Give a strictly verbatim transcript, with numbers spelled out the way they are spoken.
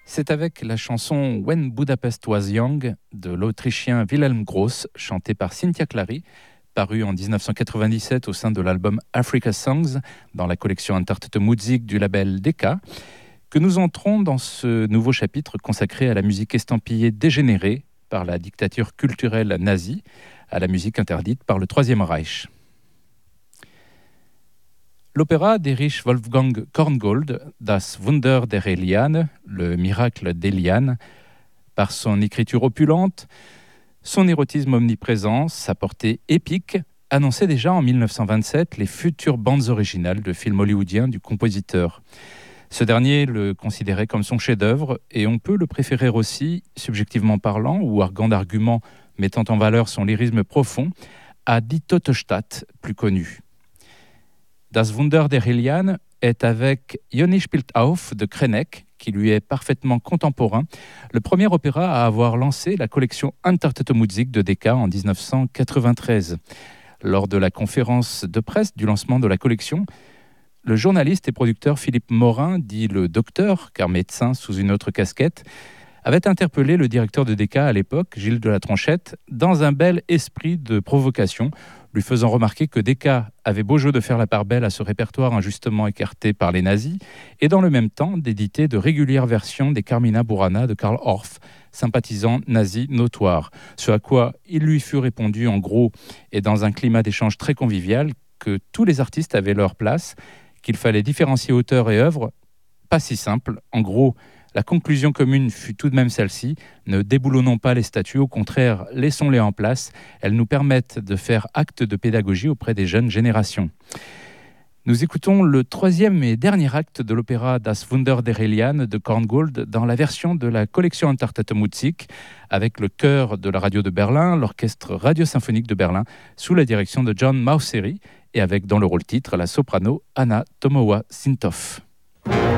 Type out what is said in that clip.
C'est avec la chanson When Budapest Was Young de l'Autrichien Wilhelm Gross, chantée par Cynthia Clary, parue en dix-neuf cent quatre-vingt-dix-sept au sein de l'album Africa Songs dans la collection Entartete Musik du label Decca, que nous entrons dans ce nouveau chapitre consacré à la musique estampillée dégénérée par la dictature culturelle nazie, à la musique interdite par le Troisième Reich. L'opéra d'Erich Wolfgang Korngold, Das Wunder der Eliane, le miracle d'Eliane, par son écriture opulente, son érotisme omniprésent, sa portée épique, annonçait déjà en dix-neuf cent vingt-sept les futures bandes originales de films hollywoodiens du compositeur. Ce dernier le considérait comme son chef-d'œuvre et on peut le préférer aussi, subjectivement parlant ou arguant d'arguments mettant en valeur son lyrisme profond, à Die Tote Stadt, plus connu. Das Wunder der Eliane est avec Joni spielt auf de Krenek, qui lui est parfaitement contemporain, le premier opéra à avoir lancé la collection Entartete Musik de Decca en dix-neuf cent quatre-vingt-treize. Lors de la conférence de presse du lancement de la collection, le journaliste et producteur Philippe Morin, dit le docteur, car médecin sous une autre casquette, avait interpellé le directeur de Decca à l'époque, Gilles de la Tronchette, dans un bel esprit de provocation, lui faisant remarquer que Decca avait beau jeu de faire la part belle à ce répertoire injustement écarté par les nazis, et dans le même temps d'éditer de régulières versions des Carmina Burana de Karl Orff, sympathisant nazi notoire. Ce à quoi il lui fut répondu en gros et dans un climat d'échange très convivial que tous les artistes avaient leur place, qu'il fallait différencier auteur et œuvre, pas si simple. En gros, la conclusion commune fut tout de même celle-ci. Ne déboulonnons pas les statues, au contraire, laissons-les en place. Elles nous permettent de faire acte de pédagogie auprès des jeunes générations. Nous écoutons le troisième et dernier acte de l'opéra Das Wunder der Eliane de Korngold dans la version de la collection Entartete Musik avec le chœur de la radio de Berlin, l'orchestre radio-symphonique de Berlin sous la direction de John Mauceri et avec dans le rôle titre la soprano Anna Tomowa-Sintoff.